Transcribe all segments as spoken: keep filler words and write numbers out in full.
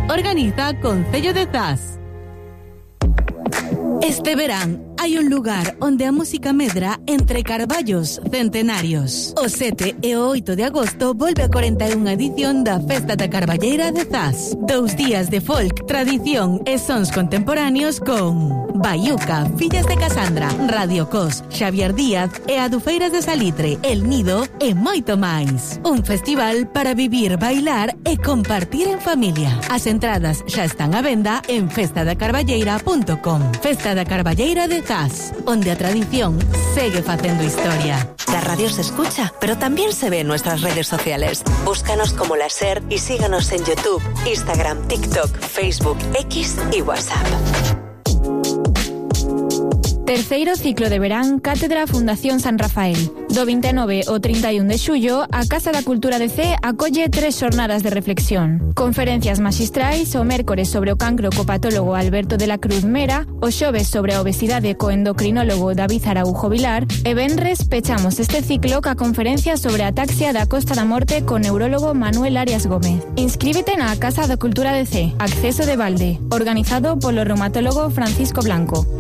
Organiza Concello de Zas. Este verán hai un lugar onde a música medra entre carballos centenarios. O sete e o oito de agosto volve a cuarenta e unha edición da Festa da Carballeira de Zas. Dous días de folk, tradición e sons contemporáneos con Baiuca, Fillas de Casandra, Radio Cos, Xavier Díaz e Adufeiras de Salitre, El Nido e moito máis. Un festival para vivir, bailar e compartir en familia. As entradas xa están á venda en festa da carballeira punto com. Festa da Carballeira de Zas, onde a tradición segue facendo historia. La radio se escucha, pero también se ve en nuestras redes sociales. Búscanos como La Ser y síganos en YouTube, Instagram, TikTok, Facebook, X y WhatsApp. Terceiro ciclo de verán Cátedra Fundación San Rafael. Do vinte e nove ao trinta e un de xullo, a Casa da Cultura de Cee acolle tres xornadas de reflexión. Conferencias maxistrais o mércores sobre o cancro co patólogo Alberto de la Cruz Mera, o xoves sobre a obesidade co endocrinólogo David Araujo Vilar, e venres pechamos este ciclo ca conferencia sobre a ataxia da Costa da Morte co neurólogo Manuel Arias Gómez. Inscríbete na Casa da Cultura de Cee, acceso de balde, organizado polo reumatólogo Francisco Blanco.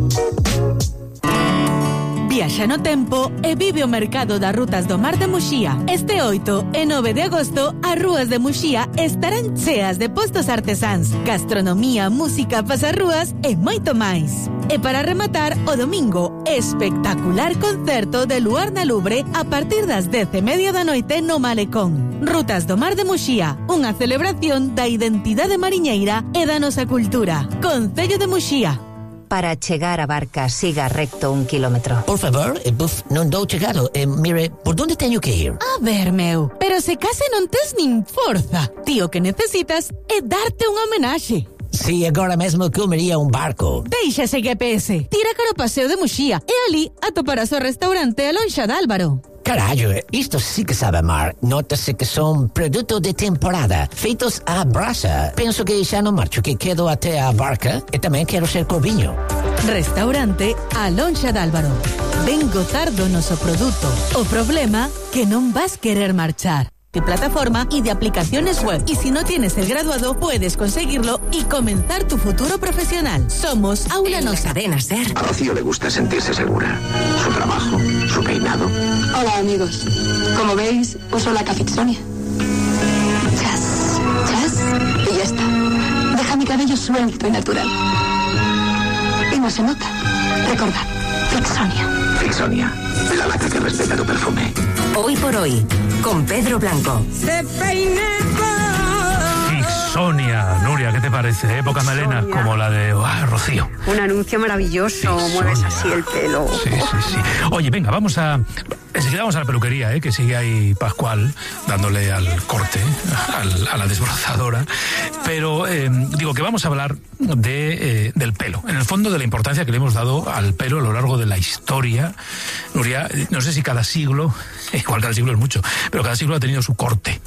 Viaxa no tempo e vive o mercado das rutas do mar de Muxía. Este oito e nove de agosto, as rúas de Muxía estarán cheas de postos artesáns, gastronomía, música, pasarrúas e moito máis. E para rematar, o domingo, espectacular concerto de Luar na Lubre a partir das dez e media da noite no Malecón. Rutas do mar de Muxía, unha celebración da identidade mariñeira e da nosa cultura. Concello de Muxía. Para chegar a Barca, siga recto un kilómetro. Por favor, eh, buf, non dou chegado. Eh, mire, por onde teño que ir? A ver, meu, pero se case non tes nin forza. Tío, que necesitas é darte unha homenaxe. Si, agora mesmo comería un barco. Deixa ese G P S. Tira cara o paseo de Muxía e ali atoparás o restaurante A Lonxa de Álvaro. Carallo, isto sí que sabe mar. Nótase que son produto de temporada, feitos á brasa. Penso que xa non marcho, que quedo até a barca e tamén quero ser corviño. Restaurante A Lonxa de Álvaro. Ven gozar do noso produto. O problema que non vas querer marchar. De plataforma y de aplicaciones web. Y si no tienes el graduado, puedes conseguirlo y comenzar tu futuro profesional. Somos Aula Nosa. Cadena Ser. A Rocío le gusta sentirse segura. Su trabajo, su peinado. Hola, amigos. Como veis, uso la Cafixonia. Chas, chas, y ya está. Deja mi cabello suelto y natural. Y no se nota. Recordad, Fixonia. Fixonia, la lata que respeta tu perfume. Hoy por hoy, con Pedro Blanco. Fixonia, Nuria, ¿qué te parece? Época melena como la de oh, Rocío. Un anuncio maravilloso, Fixonia. Mueves así el pelo. Sí, sí, sí. Oye, venga, vamos a... Enseguida vamos a la peluquería, ¿eh? Que sigue ahí Pascual dándole al corte, al, a la desbrozadora. Pero eh, digo que vamos a hablar de, eh, del pelo. En el fondo, de la importancia que le hemos dado al pelo a lo largo de la historia. Nuria, no sé si cada siglo, igual cada siglo es mucho, pero cada siglo ha tenido su corte.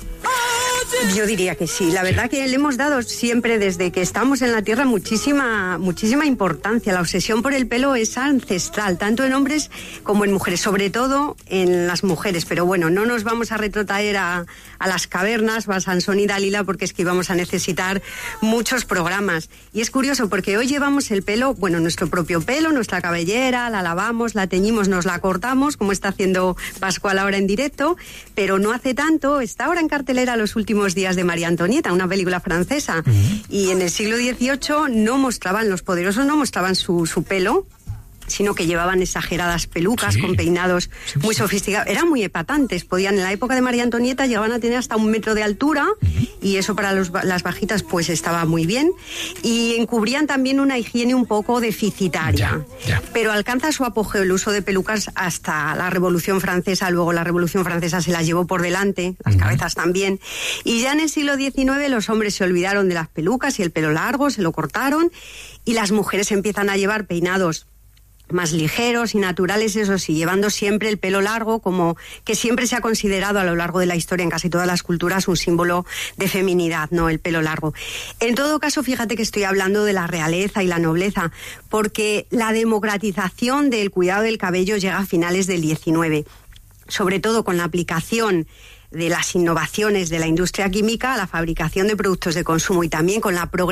Yo diría que sí. La verdad que le hemos dado siempre, desde que estamos en la Tierra, muchísima, muchísima importancia. La obsesión por el pelo es ancestral, tanto en hombres como en mujeres, sobre todo en las mujeres. Pero bueno, no nos vamos a retrotraer a, a las cavernas, a Sansón y Dalila, porque es que íbamos a necesitar muchos programas. Y es curioso porque hoy llevamos el pelo, bueno, nuestro propio pelo, nuestra cabellera, la lavamos, la teñimos, nos la cortamos, como está haciendo Pascual ahora en directo, pero no hace tanto, está ahora en cartelera los últimos días de María Antonieta, una película francesa, uh-huh. Y en el siglo dieciocho no mostraban, los poderosos no mostraban su, su pelo, sino que llevaban exageradas pelucas, sí, con peinados sí, muy sí. sofisticados. Eran muy epatantes. Podían, en la época de María Antonieta, llegaban a tener hasta un metro de altura, uh-huh. Y eso para los, las bajitas pues estaba muy bien. Y encubrían también una higiene un poco deficitaria. Ya, ya. Pero alcanza su apogeo el uso de pelucas hasta la Revolución Francesa. Luego la Revolución Francesa se las llevó por delante, las uh-huh. cabezas también. Y ya en el siglo diecinueve los hombres se olvidaron de las pelucas y el pelo largo, se lo cortaron. Y las mujeres empiezan a llevar peinados más ligeros y naturales, eso sí, llevando siempre el pelo largo, como que siempre se ha considerado a lo largo de la historia en casi todas las culturas un símbolo de feminidad, ¿no? El pelo largo. En todo caso, fíjate que estoy hablando de la realeza y la nobleza, porque la democratización del cuidado del cabello llega a finales del diecinueve, sobre todo con la aplicación de las innovaciones de la industria química a la fabricación de productos de consumo y también con la progresión